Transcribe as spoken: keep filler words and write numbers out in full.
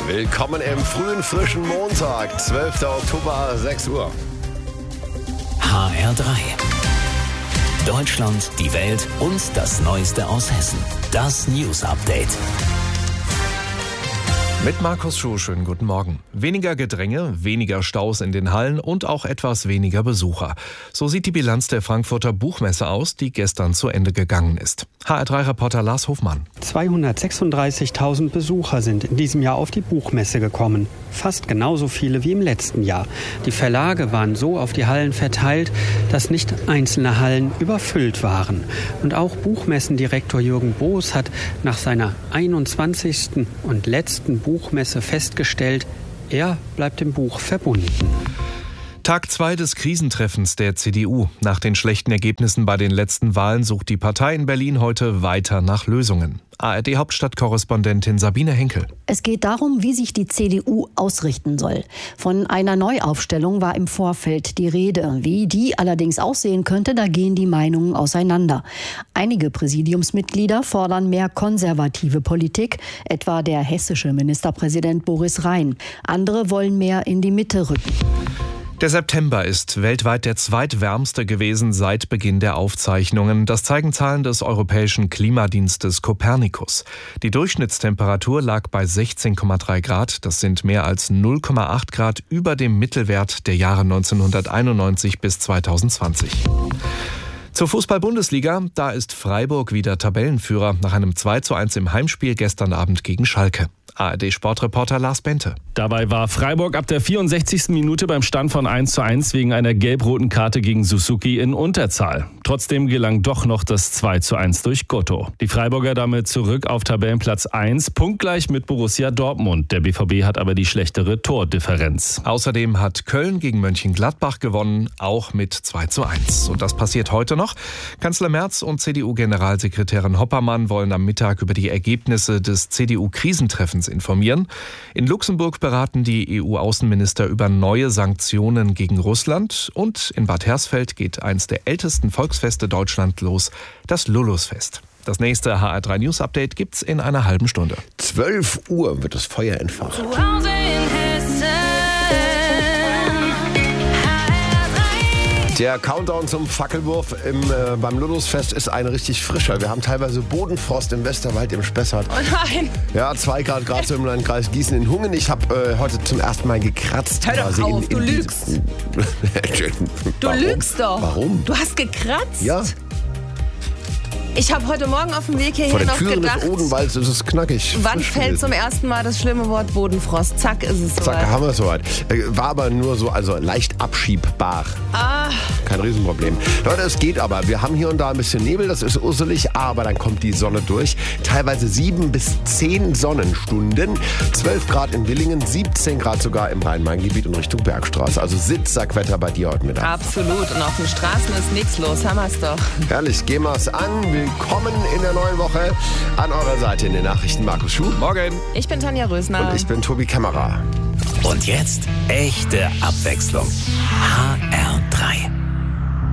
Willkommen im frühen, frischen Montag, zwölfter Oktober, sechs Uhr. H R drei. Deutschland, die Welt und das Neueste aus Hessen. Das News Update. Mit Markus Schuh, schönen guten Morgen. Weniger Gedränge, weniger Staus in den Hallen und auch etwas weniger Besucher. So sieht die Bilanz der Frankfurter Buchmesse aus, die gestern zu Ende gegangen ist. H R drei Reporter Lars Hofmann. zweihundertsechsunddreißigtausend Besucher sind in diesem Jahr auf die Buchmesse gekommen. Fast genauso viele wie im letzten Jahr. Die Verlage waren so auf die Hallen verteilt, dass nicht einzelne Hallen überfüllt waren. Und auch Buchmessendirektor Jürgen Boos hat nach seiner einundzwanzigsten und letzten Buchmesse festgestellt, er bleibt dem Buch verbunden. Tag zwei des Krisentreffens der C D U. Nach den schlechten Ergebnissen bei den letzten Wahlen sucht die Partei in Berlin heute weiter nach Lösungen. A R D-Hauptstadtkorrespondentin Sabine Henkel. Es geht darum, wie sich die C D U ausrichten soll. Von einer Neuaufstellung war im Vorfeld die Rede. Wie die allerdings aussehen könnte, da gehen die Meinungen auseinander. Einige Präsidiumsmitglieder fordern mehr konservative Politik, etwa der hessische Ministerpräsident Boris Rhein. Andere wollen mehr in die Mitte rücken. Der September ist weltweit der zweitwärmste gewesen seit Beginn der Aufzeichnungen. Das zeigen Zahlen des europäischen Klimadienstes Copernicus. Die Durchschnittstemperatur lag bei sechzehn Komma drei Grad. Das sind mehr als null Komma acht Grad über dem Mittelwert der Jahre neunzehnhunderteinundneunzig bis zweitausendzwanzig. Zur Fußball-Bundesliga, da ist Freiburg wieder Tabellenführer nach einem zwei zu eins im Heimspiel gestern Abend gegen Schalke. A R D-Sportreporter Lars Bente. Dabei war Freiburg ab der vierundsechzigsten Minute beim Stand von eins zu eins wegen einer gelb-roten Karte gegen Suzuki in Unterzahl. Trotzdem gelang doch noch das zwei zu eins durch Gotto. Die Freiburger damit zurück auf Tabellenplatz eins, punktgleich mit Borussia Dortmund. Der B V B hat aber die schlechtere Tordifferenz. Außerdem hat Köln gegen Mönchengladbach gewonnen, auch mit zwei zu eins. Und das passiert heute noch. Kanzler Merz und C D U-Generalsekretärin Hoppermann wollen am Mittag über die Ergebnisse des C D U-Krisentreffens informieren. In Luxemburg beraten die E U-Außenminister über neue Sanktionen gegen Russland. Und in Bad Hersfeld geht eins der ältesten Volksfeste Deutschlands los, das Lulusfest. Das nächste H R drei News Update gibt's in einer halben Stunde. zwölf Uhr wird das Feuer entfacht. Zu Hause in Hessen. Der Countdown zum Fackelwurf im, äh, beim Lulusfest ist ein richtig frischer. Wir haben teilweise Bodenfrost im Westerwald, im Spessart. Oh nein! Ja, zwei Grad gerade so im Landkreis Gießen in Hungen. Ich habe äh, heute zum ersten Mal gekratzt. Hör doch quasi auf, in, du in lügst. Du Warum? lügst doch. Warum? Du hast gekratzt? Ja. Ich habe heute Morgen auf dem Weg hierher Vor den noch Türen gedacht, des Odenwalds ist es knackig. wann frisch fällt gewesen. zum ersten Mal das schlimme Wort Bodenfrost? Zack, ist es Zack, soweit. haben wir es soweit. Äh, War aber nur so, also leicht abschiebbar. Ah, Kein Riesenproblem. Leute, es geht aber. Wir haben hier und da ein bisschen Nebel, das ist urselig, aber dann kommt die Sonne durch. Teilweise sieben bis zehn Sonnenstunden. zwölf Grad in Willingen, siebzehn Grad sogar im Rhein-Main-Gebiet und Richtung Bergstraße. Also Sitzsackwetter bei dir heute Mittag. absolut. Und auf den Straßen ist nichts los. Haben wir es doch. Herrlich, gehen wir es an. Willkommen in der neuen Woche. An eurer Seite in den Nachrichten Markus Schuh. Morgen. Ich bin Tanja Rösner. Und ich bin Tobi Kämmerer. Und jetzt echte Abwechslung. H R drei.